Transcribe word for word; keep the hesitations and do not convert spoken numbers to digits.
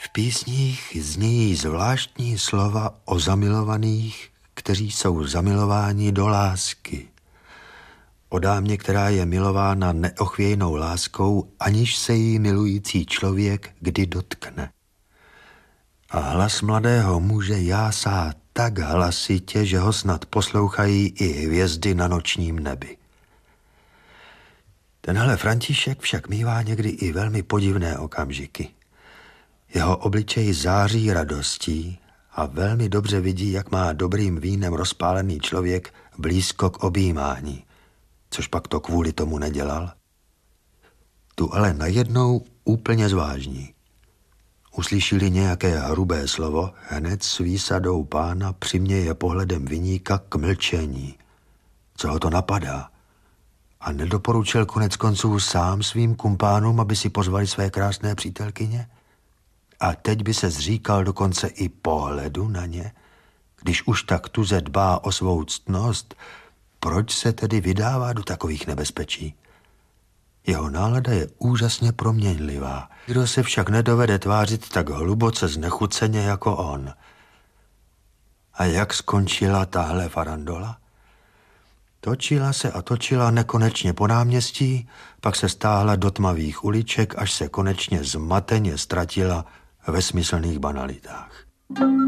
písních znějí zvláštní slova o zamilovaných, kteří jsou zamilováni do lásky. O dámě, která je milována neochvějnou láskou, aniž se jí milující člověk kdy dotkne. A hlas mladého muže jásá tak hlasitě, že ho snad poslouchají i hvězdy na nočním nebi. Tenhle František však mívá někdy i velmi podivné okamžiky. Jeho obličej září radostí a velmi dobře vidí, jak má dobrým vínem rozpálený člověk blízko k objímání, což pak to kvůli tomu nedělal. Tu ale najednou úplně zvážní. Uslyšili nějaké hrubé slovo, hned s výsadou pána přiměje pohledem viníka k mlčení. Co ho to napadá? A nedoporučil konec konců sám svým kumpánům, aby si pozvali své krásné přítelkyně? A teď by se zříkal dokonce i pohledu na ně? Když už tak tuze dbá o svou ctnost, proč se tedy vydává do takových nebezpečí? Jeho nálada je úžasně proměnlivá. Kdo se však nedovede tvářit tak hluboce znechuceně jako on. A jak skončila tahle farandola? Točila se a točila nekonečně po náměstí, pak se stáhla do tmavých uliček, až se konečně zmateně ztratila ve smyslných banalitách.